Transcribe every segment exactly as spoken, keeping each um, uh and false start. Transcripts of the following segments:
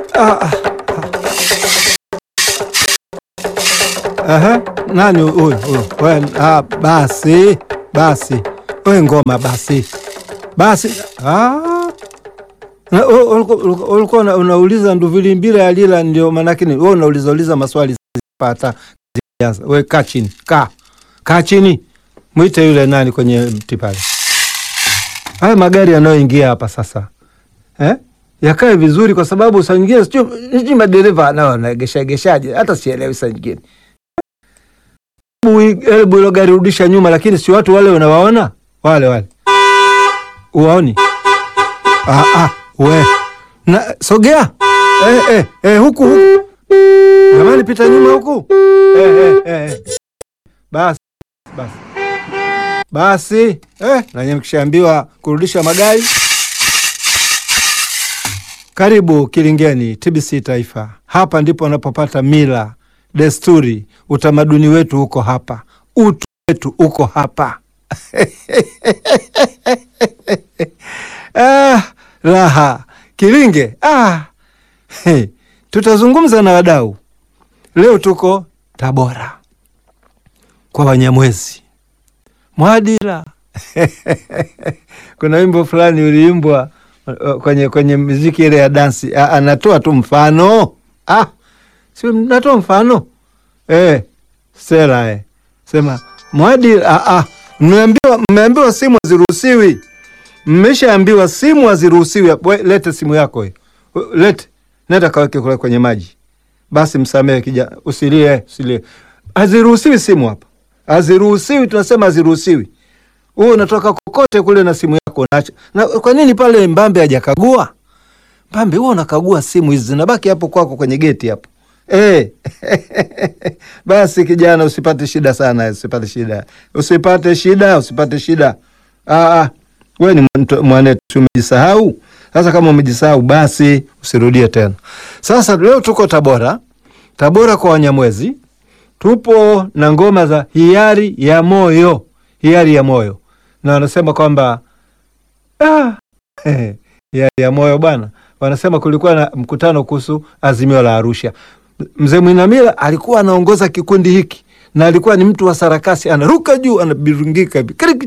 Ah. Aha, nani huyu huyu? Ah, basi, basi. Wewe ngoma basi. Basi. Ah. Na ulikuwa unauliza nduvili mbira ya lila ndio manake ni wewe unauliza uliza maswali pata. Wewe kaa chini. Kaa. Kaa chini. Muite yule nani kwenye mti pale. Haya magari yanayoingia hapa sasa. Eh? Yakae vizuri kwa sababu saa nyingine sio madereva nao wanaegesha geshaje hata sielewi saa nyingine. Hebu ile gari rudisha nyuma, lakini si watu wale unawaona? Wale wale. Uwaoni? Ah ah, we. Na sogea. Eh eh eh huku huku. Jamani pita nyuma huku. Eh eh eh. Basi basi. Basi, eh na nyinyi mkishaambiwa kurudisha magari. Karibu Kilingeni, T B C Taifa. Hapa ndipo unapopata mila, desturi, utamaduni wetu huko hapa. Utu wetu uko hapa. Ah, raha. Kilinge. Ah. Hey. Tutazungumza na wadau. Leo tuko Tabora. Kwa Wanyamwezi. Mwadira. Kuna wimbo fulani uliimbwa kwenye kwenye muziki ile ya dansi. Anatoa tu mfano. Ah. Si natoa mfano. Eh, sera eh. Sema Mwadira ah ah. Mmeambiwa mmeambiwa simu haziruhusiwi. Mmeshaambiwa simu haziruhusiwi. Lete simu yako hiyo. Lete. Nenda kaweke kule kwenye maji. Basi msamehe kijana. Usilie, usilie. Haziruhusiwi simu hapa. Haziruhusiwi, tunasema haziruhusiwi. Wewe unatoka kokote kule na simu yako unaacha. Na kwa nini pale Mbambe hajakagua? Mbambe wewe unakagua simu hizi zinabaki hapo kwako kwenye geti hapo. Eh. Basi kijana usipate shida sana, usipate shida. Usipate shida, usipate shida. Ah ah. Wewe ni mwanetu umejisahau. Sasa kama umejisahau basi usirudie tena. Sasa leo tuko Tabora. Tabora kwa Wanyamwezi. Tupo na ngoma za hiari ya moyo. Hiari ya moyo. Na wanasema kwamba ah, eh, hiari ya moyo bwana. Wanasema kulikuwa na mkutano kuhusu Azimio la Arusha. Mzee Mwinamila alikuwa anaongoza kikundi hiki na alikuwa ni mtu wa sarakasi, anaruka juu, anabirungika.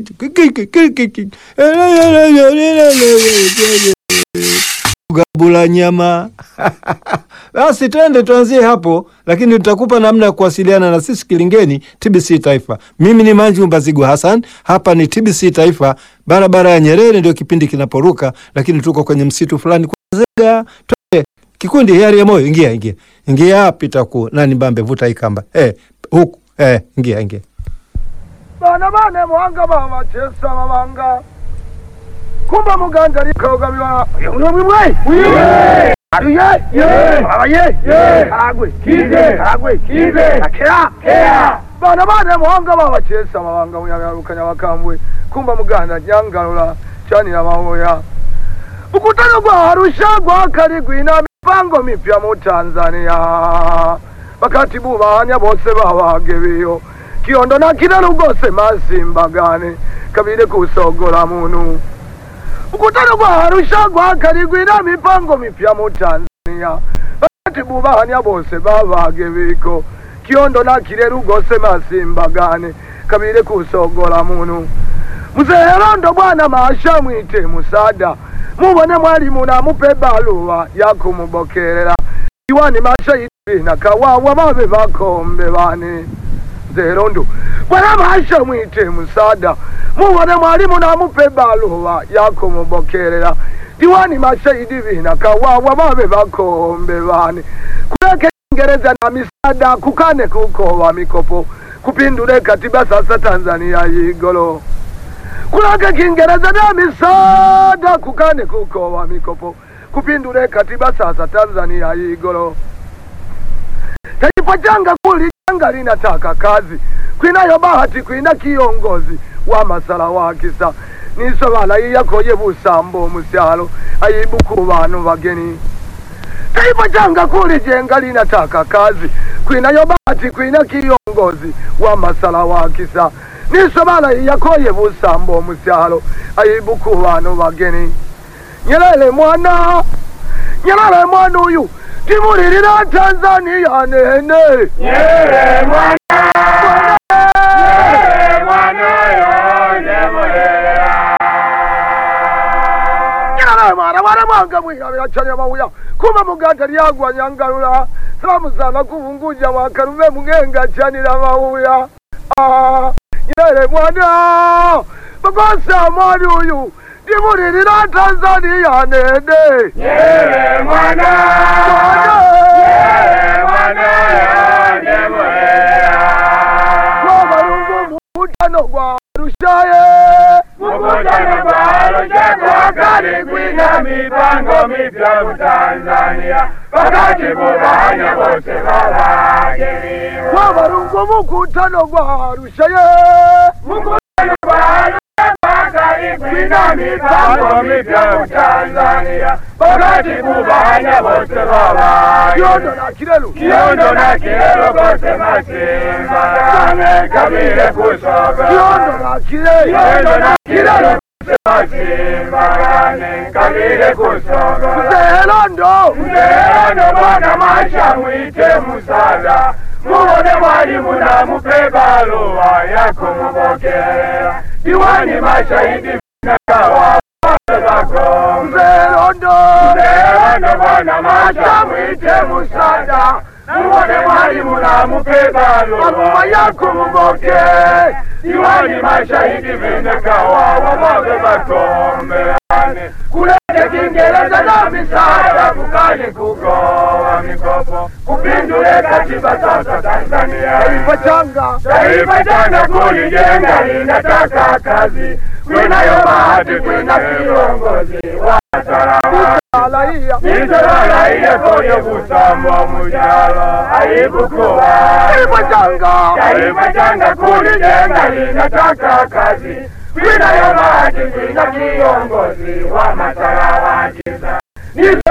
Gabula nyama. Basi twende tuanzie hapo, lakini tutakupa namna ya kuwasiliana na sisi Kilingeni T B C Taifa. Mimi ni Manju Mbazigu Hassan, hapa ni T B C Taifa, barabara ya Nyerere ndio kipindi kinaporuka, lakini tuko kwenye msitu fulani kwa Zega. Twende kikundi hiari ya moyo, ingia ingia. Ingia pita ku nani Mbambe vuta ikamba. Eh huku eh ingia ingia. Bana bana mwanga baba chesa mabanga. Kumba muganda likogabiwa. Uyo mwe. Uyo. Aruye. Ye. Abaye. Ye. Karagwe. Kize. Karagwe. Kize. Akera. Kera. Bana bana mwanga baba chesa mabanga unyabukanya bakambwe. Kumba muganda nyangalula chani ya mahoya. Ukutano kwa Arusha kwa Karigwina mipango mipya mu Tanzania. Bakati bubanya bose babagebiyo. Kiondo na Kiraru gose masimbagane kabire kusogora muntu. Ukutano kwa Arusha kwa Karigwina mipango mipya mu Tanzania. Bakati bubanya bose babagebiko. Kiondo na Kiraru gose masimbagane kabire kusogora muntu. Mzee Rondo bwana Masha mwite musada. Mubone mwalimu na mupe baluwa ya kumubokerera. Iwani Masha na kawawa babe bakombe bane. Mzee Rondo bwana Masha mwite musada. Mubone mwalimu na mupe baluwa ya kumubokerera. Diwani Masha na kawawa babe bakombe bane. Kuleke Ingereza na misada kukane kuko wa mikopo. Kupindule katiba sasa Tanzania yigolo. Kulake Kiingereza na misada kukane kuko wa mikopo. Kupindule katiba sasa Tanzania igolo. Taifa janga kuli janga linataka kazi. Kwinayo bahati kwina kiongozi wa masala wakisa. Nisobala iyakoye busambo musyalo ayibu ku bantu bageni. Taifa janga kuli jenga linataka kazi. Kwinayo bahati kwina kiongozi wa masala wakisa. Nisobala yakoye busambo musyalo ayibu ku bantu bageni. Nyerere mwana Nyerere mwana uyu timulirira Tanzania nene Nyerere mwana Nyerere mwana yo nemulera Nyerere mwana mwana mwanga mwirabira cyane mawuya kuma muganda lyagwa nyangalula samuzana kuvunguja wakarume mungenga chanira mawuya ah Nyerere mwana bakosa mwari uyu timulirira Tanzania nene Nyerere mwana Nyerere mwana yo nemulera Wabarungu mukutano gwa Arushaye Mukutano gwa Arusha kwakali kwina mipango mipya mu Tanzania wakati kubanya bose babagiriwe Wabarungu mukutano gwa Arushaye Mukutano gwa Arusha kwakali kwina mipango mipya mu Tanzania wakati kubanya bose babagiriwe Kiondo na Kirelu Kiondo na Kirelu bose masimba Kame kabile kusoga Kiondo na Kirelu Kiondo na Kirelu bose masimba Kame kabile kusoga Mzehelondo Mzehelondo bwana maisha mwite musada Muone mwalimu na mupe barua yako mubokera Diwani mashahidi vinakawa wako Mzehelondo Mzehelondo bwana maisha mwite musada Muone mwalimu na mupe barua yako muboke Diwani mashahidi vinakawa wamoge bakombeane Kulete Kiingereza na misaada kukali kugowa mikopo Kupindule katiba sasa Tanzania Taifa changa Taifa changa kulijenga linataka kazi Kwinayo bahati kwina kiongozi wa salama Alaia Nitara raia koyo kusamba mujala Aibukuwa Taifa changa Taifa changa kulijenga linataka kazi Kwinayo bahati kwina kiongozi wa masala wajiza